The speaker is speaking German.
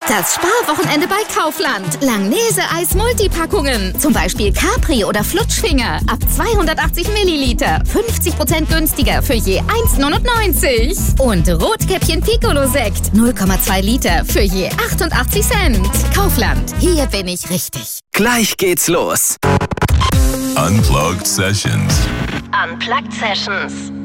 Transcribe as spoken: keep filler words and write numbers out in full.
Das Sparwochenende bei Kaufland. Langnese-Eis Multipackungen. Zum Beispiel Capri oder Flutschfinger. Ab zweihundertachtzig Milliliter. fünfzig Prozent günstiger für je eins neunundneunzig. Und Rotkäppchen Piccolo-Sekt. null Komma zwei Liter für je achtundachtzig Cent. Kaufland. Hier bin ich richtig. Gleich geht's los. Unplugged Sessions. Unplugged Sessions.